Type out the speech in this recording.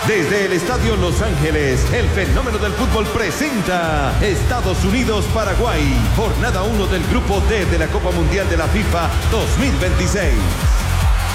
Desde el Estadio Los Ángeles, el fenómeno del fútbol presenta Estados Unidos-Paraguay, jornada 1 del Grupo D de la Copa Mundial de la FIFA 2026.